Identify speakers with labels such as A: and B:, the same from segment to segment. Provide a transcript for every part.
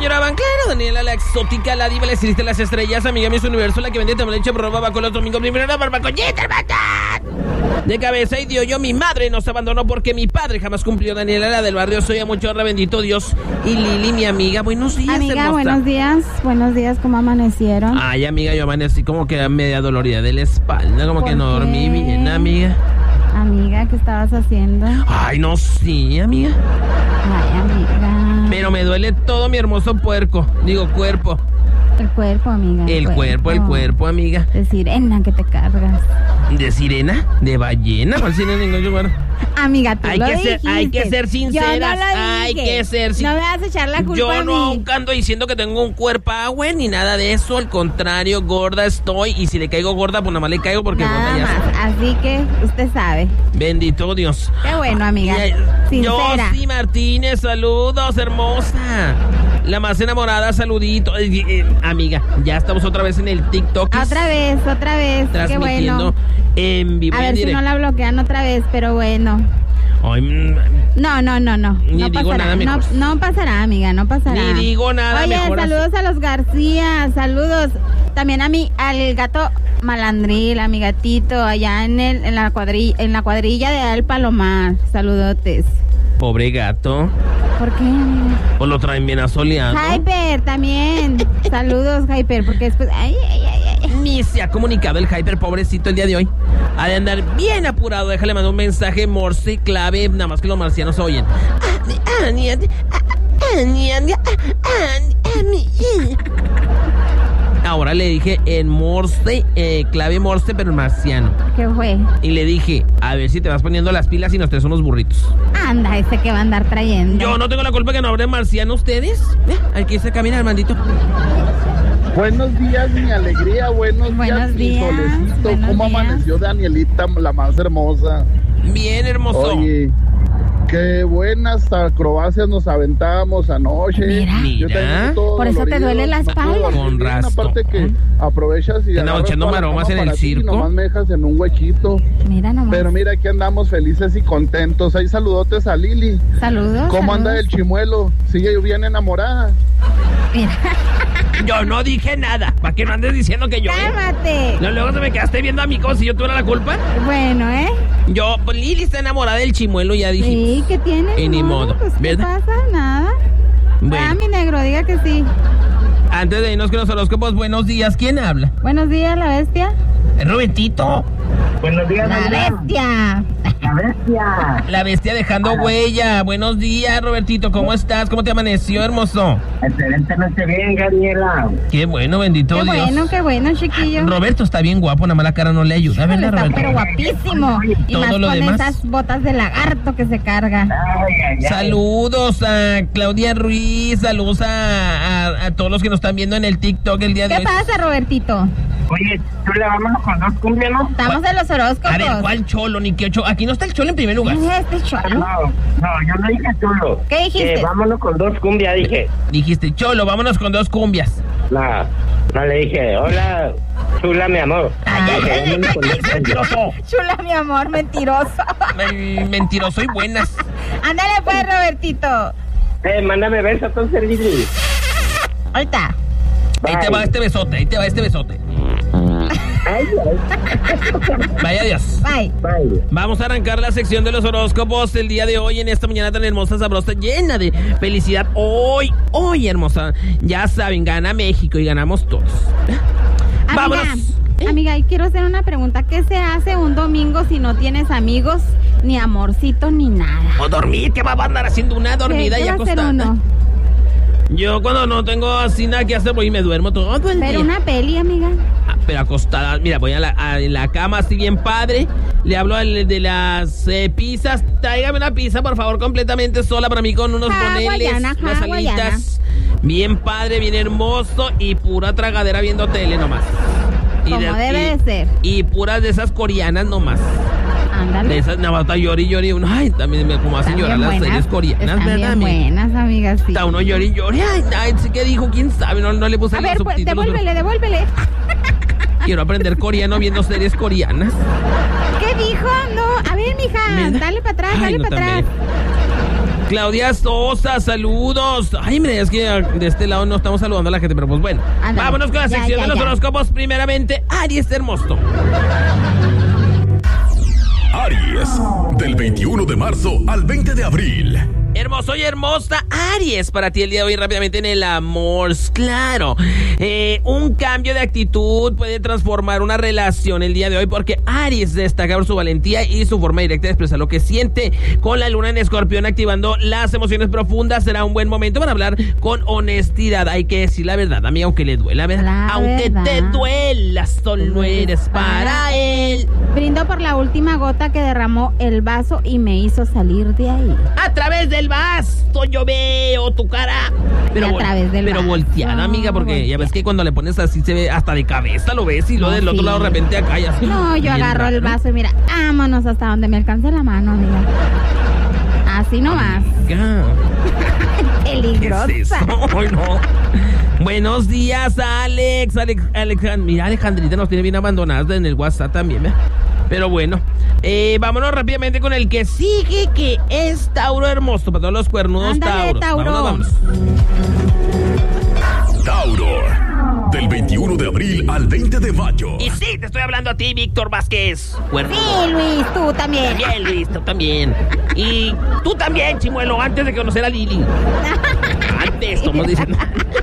A: lloraban, claro, Daniela, la exótica, la diva, la estilista de las estrellas, amiga Miss Universo, la que vendía leche, roba con los domingos, primero la barbacollita, de cabeza, y dio yo, mi madre nos abandonó porque mi padre jamás cumplió. Daniela, la del barrio, soy a mucho, bendito Dios. Y Lili, mi amiga, buenos días,
B: amiga,
A: hermosa.
B: buenos días, ¿cómo amanecieron?
A: Ay, amiga, yo amanecí como que media dolorida de la espalda, como que no dormí bien, amiga.
B: Amiga, ¿qué estabas haciendo?
A: Ay, no, sí, amiga.
B: Ay, amiga.
A: Pero me duele todo mi hermoso cuerpo.
B: El cuerpo, amiga.
A: El cuerpo, amiga.
B: De sirena que te cargas.
A: ¿De sirena? ¿De ballena? ¿Cuál sirena?
B: Amiga, tú
A: hay
B: lo
A: que
B: dijiste.
A: hay que ser sinceras.
B: Yo no lo
A: hay
B: dije.
A: que ser sinceras.
B: No me vas a echar la culpa
A: yo
B: a mí.
A: no nunca ando diciendo que tengo un cuerpo ni nada de eso. Al contrario, gorda estoy. Y si le caigo gorda, pues nada más le caigo porque
B: nada
A: gorda ya
B: más.
A: está.
B: Así que usted sabe.
A: Bendito Dios.
B: Qué bueno, amiga. Sincera.
A: Yossi Martínez, saludos, hermosa. La más enamorada, saludito. Amiga, ya estamos otra vez en el TikTok.
B: Otra vez. Qué bueno.
A: En vivo.
B: A ver si no la bloquean otra vez, pero bueno.
A: Ay,
B: No.
A: Ni
B: No
A: digo
B: pasará.
A: nada mejor.
B: No pasará, amiga, no pasará.
A: Ni digo nada
B: Oye,
A: mejor.
B: saludos a los García, saludos también al gato Malandril, a mi gatito, allá en la cuadrilla de Al Palomar. Saludotes.
A: Pobre gato.
B: ¿Por qué, amiga?
A: Pues lo traen bien asoleado.
B: Hyper también. Saludos, Hyper, porque después... Ay.
A: Ni se ha comunicado el Hyper, pobrecito, el día de hoy. Ha de andar bien apurado. Déjale mandar un mensaje Morse clave, nada más que los marcianos oyen. Ahora le dije en Morse, clave Morse, pero en marciano.
B: ¿Qué fue?
A: Y le dije, a ver si te vas poniendo las pilas y nos traes unos burritos.
B: Anda, ese que va a andar trayendo.
A: Yo no tengo la culpa que no hablen marciano ustedes. Hay que irse a caminar, maldito.
C: Buenos días, mi alegría, buenos días, mi solecito. ¿Cómo amaneció Danielita, la más hermosa?
A: Bien, hermoso.
C: Oye, qué buenas acrobacias nos aventábamos anoche.
A: Mira.
B: Por eso te duele la espalda.
A: Con razón.
C: Aparte que aprovechas y
A: andamos echando maromas en el circo.
C: Y nomás me dejas en un huequito.
B: Mira nomás.
C: Pero mira, aquí andamos felices y contentos. Ahí saludotes a Lili.
B: Saludos.
C: ¿Cómo anda el chimuelo? ¿Sigue bien enamorada?
B: Mira.
A: Yo no dije nada. ¿Para qué no andes diciendo que yo?
B: Cálmate.
A: No, luego se me quedaste viendo a mí como si yo tuviera la culpa.
B: Bueno,
A: Pues Lili está enamorada del chimuelo, ya dije.
B: Sí, ¿qué tiene?
A: Y ni modo,
B: Pues, ¿qué
A: ¿verdad?
B: pasa? Nada.
A: Bueno.
B: Mi negro, diga que sí.
A: Antes de irnos con los horóscopos, buenos días. ¿Quién habla?
B: Buenos días, la bestia.
A: Es Robertito.
D: Buenos días,
B: La
D: Daniela.
B: bestia.
D: La bestia.
A: La bestia dejando huella. Buenos días, Robertito. ¿Cómo estás? ¿Cómo te amaneció, hermoso?
D: Excelentemente bien, Daniela.
A: Qué bueno, bendito Dios.
B: Qué bueno, chiquillo.
A: Roberto está bien guapo, nada más la cara no le ayuda,
B: Híjole,
A: ¿verdad,
B: está
A: Roberto?
B: pero guapísimo. Y
A: Todo
B: más
A: lo
B: con
A: demás.
B: esas botas de lagarto que se carga.
D: Ay.
A: Saludos a Claudia Ruiz, saludos a todos los que nos están viendo en el TikTok el día de
B: ¿Qué
A: hoy.
B: pasa, Robertito?
D: Oye, tú le vámonos con 2 cumbias, ¿no?
B: Estamos en los horóscopos.
A: A ver, ¿cuál cholo? Ni qué cholo. Aquí no está el cholo en primer lugar.
B: ¿Quién es este cholo?
D: No, yo no dije chulo.
B: ¿Qué dijiste?
D: Vámonos con 2 cumbias, dije.
A: Dijiste, cholo, vámonos con 2 cumbias.
D: No le dije, hola, chula, mi amor. Dije, vámonos con 2 cumbias.
A: Mentiroso.
B: Chula, mi amor, mentiroso.
A: Mentiroso y buenas.
B: Ándale pues, Robertito.
D: Mándame besos entonces, Lili.
B: Ahorita.
A: Ahí te va este besote. Vaya Dios.
B: Bye.
A: Vamos a arrancar la sección de los horóscopos el día de hoy en esta mañana tan hermosa, sabrosa, llena de felicidad. Hoy, hermosa. Ya saben, gana México y ganamos todos. Vámonos.
B: Amiga, y quiero hacer una pregunta. ¿Qué se hace un domingo si no tienes amigos, ni amorcito, ni nada?
A: O dormir, ¿qué va a andar haciendo una dormida
B: ¿Qué
A: y
B: va a hacer
A: acostada?
B: uno?
A: Yo cuando no tengo así nada que hacer voy y me duermo todo el día.
B: Pero una peli, amiga.
A: Pero acostada, mira, voy en la cama así bien padre. Le hablo de las pizzas. Tráigame una pizza, por favor, completamente sola para mí con unos boneles, unas alitas. Bien padre, bien hermoso y pura tragadera viendo tele nomás.
B: Como debe de ser.
A: Y puras de esas coreanas nomás.
B: Ándale.
A: De esas nada más llori. Uno, ay, también me como hacen llorar las series coreanas,
B: están
A: ¿verdad?
B: Bien buenas, amigas, sí.
A: Está uno llori. Ay, sí que dijo, quién sabe, no le puse
B: A
A: los
B: ver, pues,
A: subtítulos.
B: devuélvele.
A: Quiero aprender coreano viendo series coreanas.
B: ¿Qué dijo? No, a ver, mija, dale para atrás,
A: Ay,
B: dale
A: no,
B: para atrás.
A: Claudia Sosa, saludos. Ay, mira, es que de este lado no estamos saludando a la gente, pero pues bueno.
B: Ándale.
A: Vámonos con la sección de los horóscopos. Primeramente, Aries Hermoso.
E: Aries, del 21 de marzo al 20 de abril.
A: Hermoso y hermosa, Aries, para ti el día de hoy rápidamente en el amor, claro. Un cambio de actitud puede transformar una relación el día de hoy porque Aries destaca por su valentía y su forma directa de expresar lo que siente. Con la luna en Escorpión activando las emociones profundas, será un buen momento para hablar con honestidad. Hay que decir la verdad, amiga, aunque le duela, ¿verdad? Aunque te duela, solo eres para él.
B: Brindo por la última gota que derramó el vaso y me hizo salir de ahí.
A: A través del vaso yo veo tu cara. Pero volteada, amiga, porque ya ves que cuando le pones así se ve hasta de cabeza, lo ves y lo del otro lado de repente acá ya.
B: No, yo agarro el vaso y mira, vámonos hasta donde me alcance la mano, amiga. Así nomás. Peligrosa.
A: ¿Qué es eso? Ay, no. Buenos días, Alex. Mira, Alejandrita nos tiene bien abandonadas en el WhatsApp también, ¿eh? Pero bueno, vámonos rápidamente con el que sigue, que es Tauro Hermoso. Para todos los cuernudos.
B: Ándale, Tauro.
A: Vámonos.
E: Tauro, del 21 de abril al 20 de mayo.
A: Y sí, te estoy hablando a ti, Víctor Vázquez. Cuernudo.
B: Sí, Luis, tú también.
A: También, Luis, tú también. Y tú también, Chimuelo, antes de conocer a Lili. Antes, estamos diciendo.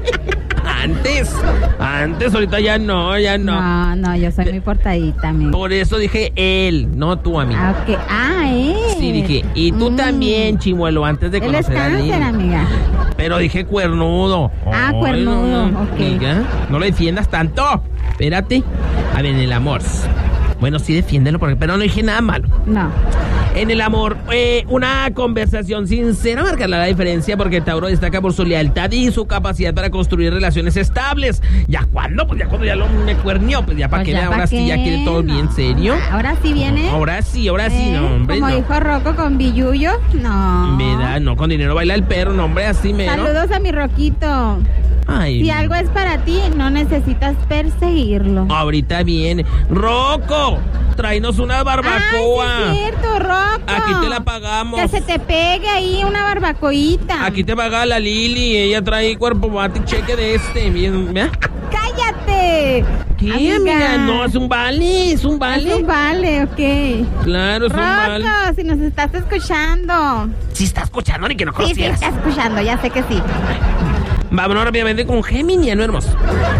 A: Antes, ahorita ya no.
B: No, yo soy muy portadita, amiga.
A: Por eso dije él, no tú, amiga.
B: Okay. Él.
A: Sí, dije, y tú también, Chimuelo, antes de conocer a Lili.
B: Él es cáncer, amiga.
A: Pero dije cuernudo.
B: Cuernudo,
A: no,
B: ok.
A: Amiga, no lo defiendas tanto. Espérate. A ver, en el amor. Bueno, sí, defiéndelo, pero no dije nada malo.
B: No.
A: En el amor, una conversación sincera marcará la diferencia porque Tauro destaca por su lealtad y su capacidad para construir relaciones estables. ¿Ya cuándo? Pues ya cuando ya me cuernió, pues ya para qué, ahora sí ya quiere todo bien serio.
B: Ahora sí viene.
A: Ahora sí, no, hombre,
B: como
A: no.
B: dijo Rocco con Billuyo, no.
A: ¿Verdad? No, con dinero baila el perro, no, hombre, así mero.
B: Saludos a mi Roquito.
A: Ay,
B: si algo es para ti, no necesitas perseguirlo.
A: Ahorita viene. Rocco, tráenos una barbacoa.
B: Ay, sí es cierto, Rocco.
A: Aquí te la pagamos.
B: Que se te pegue ahí una barbacoita.
A: Aquí te paga la Lili, ella trae cuerpo mate, cheque de bien, ¿verdad?
B: ¡Cállate!
A: ¿Qué, amiga? No, es un vale.
B: Es un vale, ok.
A: Claro, es un vale.
B: Rocco, si nos estás escuchando.
A: Sí está escuchando, ni que no conocieras.
B: Sí, está escuchando, ya sé que sí.
A: Vámonos rápidamente con Géminis, ¿no, hermoso?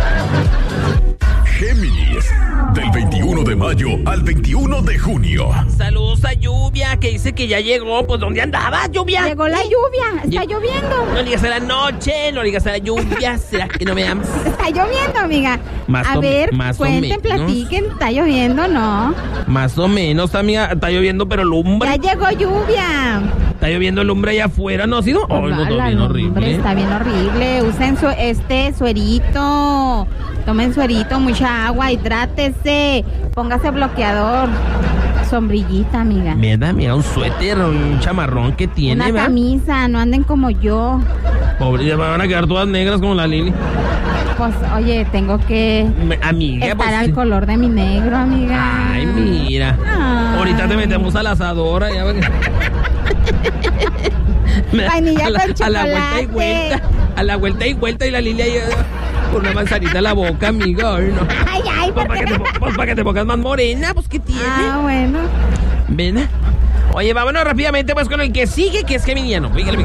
E: Géminis, del 21 de mayo al 21 de junio.
A: Saludos a Lluvia, que dice que ya llegó. Pues, ¿dónde andaba, Lluvia?
B: Llegó la lluvia, está lloviendo.
A: No digas a la noche, no digas a la lluvia. ¿Será que no me amas?
B: Está lloviendo, amiga.
A: A ver,
B: cuenten, platiquen, ¿está lloviendo no?
A: Más o menos, amiga, está lloviendo, pero lumbre.
B: Ya llegó lluvia.
A: Está lloviendo lumbre allá afuera, ¿no? ¿Sí? No,
B: no, está bien horrible. Está bien horrible. Usen suerito. Tomen suerito, mucha agua, hidrátese. Póngase bloqueador. Sombrillita, amiga.
A: Mira, un suéter, un chamarrón que tiene,
B: una camisa, no anden como yo.
A: Pobre, ya me van a quedar todas negras como la Lili.
B: Pues, oye, tengo que
A: amiga,
B: estar
A: pues,
B: al color de mi negro, amiga.
A: Ay, mira. Ay. Ahorita te metemos a la asadora, ya ves.
B: Vainilla con chocolate.
A: A la vuelta y vuelta. A la vuelta y vuelta y la Lili ahí con una manzanita en la boca, amiga. Ay, no.
B: Ay,
A: pues para que te pongas más morena, pues ¿qué tiene?
B: Bueno.
A: Ven. Oye, vámonos rápidamente pues con el que sigue, que es geminiano. Fíjale,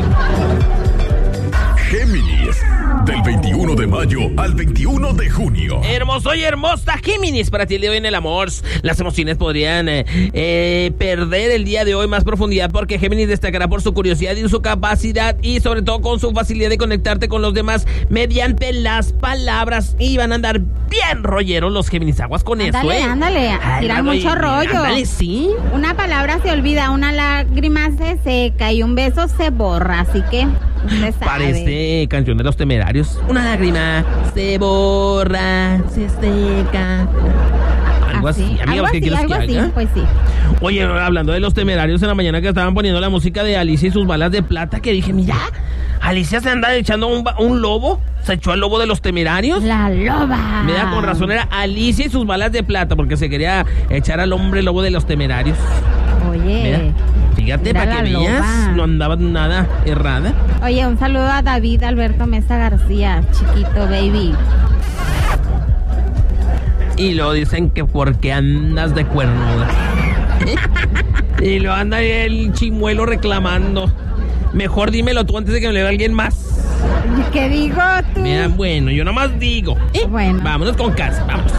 E: Géminis, del 21 de mayo al 21 de junio.
A: Hermoso y hermosa Géminis, para ti el día de hoy en el amor. Las emociones podrían perder el día de hoy más profundidad porque Géminis destacará por su curiosidad y su capacidad y sobre todo con su facilidad de conectarte con los demás mediante las palabras. Y van a andar bien rolleros los Géminis, aguas con eso,
B: Ándale, tiran mucho rollo.
A: Ándale, sí.
B: Una palabra se olvida, una lágrima se seca y un beso se borra, así que usted sabe.
A: Parece canción de Los Temerarios. Una lágrima se borra, se seca. Algo así. Amigos, ¿qué quieres que haga?
B: Pues sí.
A: Oye, hablando de Los Temerarios, en la mañana que estaban poniendo la música de Alicia y sus balas de plata, que dije, mira, Alicia se anda echando un lobo. Se echó al lobo de Los Temerarios.
B: La loba.
A: Mira, con razón era Alicia y sus balas de plata, porque se quería echar al hombre lobo de Los Temerarios.
B: Oye.
A: Mira, Fíjate,
B: Mira
A: para que
B: la
A: veas,
B: loba.
A: no andaba nada errada.
B: Oye, un saludo a David Alberto Mesa García, chiquito baby.
A: Y luego dicen que porque andas de cuernuda. Y lo anda el chimuelo reclamando. Mejor dímelo tú antes de que me lo vea alguien más.
B: ¿Qué digo tú?
A: Mira, bueno, yo nomás digo.
B: Bueno.
A: Vámonos con cáncer, vamos.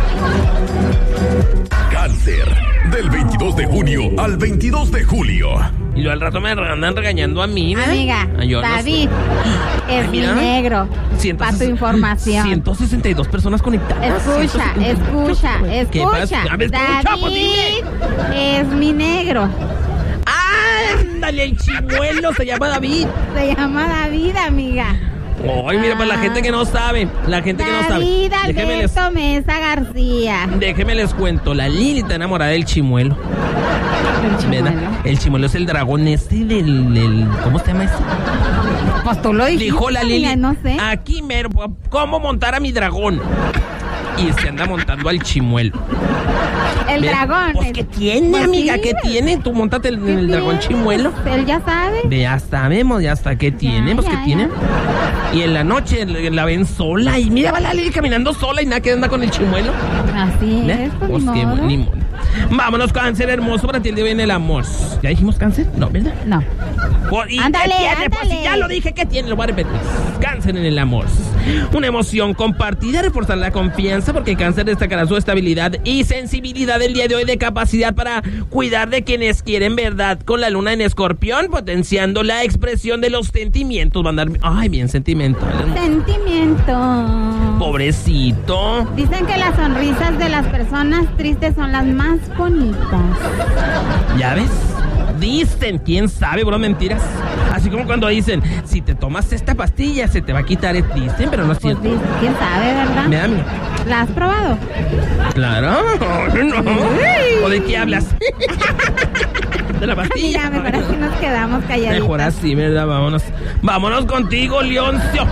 E: Cáncer, del 22 de junio al 22 de julio.
A: Y luego al rato me andan regañando a mí, ¿no?
B: Amiga,
A: Yo no
B: David es mi
A: mira.
B: negro. Para tu información.
A: 162 personas conectadas.
B: Escucha.
A: ¿Qué pasa? A ver, escucha, pues dime.
B: David es mi negro.
A: Ándale, el chimuelo se llama David.
B: Se llama David, amiga.
A: Ay, mira, para la gente que no sabe. La gente que no sabe.
B: David Alberto Mesa García.
A: Déjenme les cuento. La Lili está enamorada del chimuelo.
B: El chimuelo.
A: ¿Verdad? El chimuelo es el dragón del ¿cómo se llama ese?
B: Pues tú lo dijiste,
A: Dijo la Lili.
B: amiga, no sé.
A: Aquí mero, ¿cómo montar a mi dragón? Y se anda montando al chimuelo.
B: El
A: Mira,
B: dragón.
A: Pues, ¿qué tiene,
B: Pues
A: amiga?
B: sí.
A: ¿Qué tiene? Tú montate en el dragón chimuelo.
B: Él ya sabe.
A: Ya sabemos, ya está. ¿Qué tiene? Pues, ¿qué
B: ya.
A: tiene? Y en la noche la ven sola. Y mira, va la Lili caminando sola y nada que anda con el chimuelo.
B: Así
A: ¿Eh?
B: es, pues,
A: Pues
B: ni
A: qué
B: modo.
A: ni modo. Vámonos, cáncer hermoso, para ti el día viene el amor. ¿Ya dijimos cáncer? No, ¿verdad?
B: No.
A: ¿Y
B: Ándale,
A: qué tiene? Pues
B: ándale.
A: si ya lo dije, ¿qué tiene? Lo voy a repetir. Cáncer en el amor. Una emoción compartida reforzar la confianza porque cáncer destacará su estabilidad y sensibilidad el día de hoy de capacidad para cuidar de quienes quieren verdad con la luna en escorpión, potenciando la expresión de los sentimientos. Va a andar, ay, bien sentimental.
B: Sentimiento.
A: Pobrecito.
B: Dicen que las sonrisas de las personas tristes son las más bonitas.
A: ¿Ya ves? Dicen, quién sabe, bro, mentiras. Así como cuando dicen, si te tomas esta pastilla se te va a quitar. Dicen, pero no es
B: Pues
A: cierto.
B: quién sabe, ¿verdad?
A: Me da miedo.
B: ¿La has probado?
A: Claro. No. ¿O de qué hablas? De la pastilla.
B: Mira, mejor así nos quedamos calladitos.
A: Mejor así, ¿verdad? Vámonos. Vámonos contigo, Leoncio.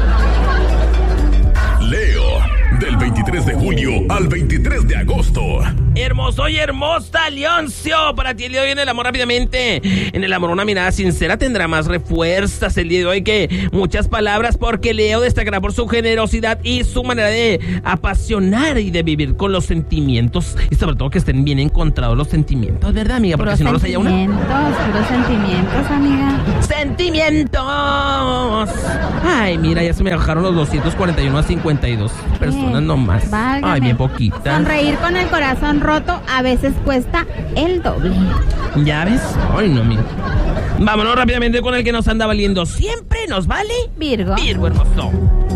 E: Leo, del 23 de julio al 23 de agosto.
A: Hermoso y hermosa, Leoncio. Para ti el día de hoy en el amor rápidamente. En el amor una mirada sincera tendrá más refuerzas el día de hoy que muchas palabras, porque Leo destacará por su generosidad y su manera de apasionar y de vivir con los sentimientos. Y sobre todo que estén bien encontrados los sentimientos, ¿verdad, amiga? Porque
B: Puros
A: si no los haya una...
B: puros sentimientos, amiga.
A: ¡Sentimientos! Ay, mira, ya se me bajaron los 241 a 52 personas nomás.
B: Válgame.
A: Ay, bien poquitas.
B: Sonreír con el corazón roto a veces cuesta el doble.
A: ¿Ya ves? Ay, no, mira. Vámonos rápidamente con el que nos anda valiendo. Siempre nos vale
B: Virgo.
A: Virgo hermoso.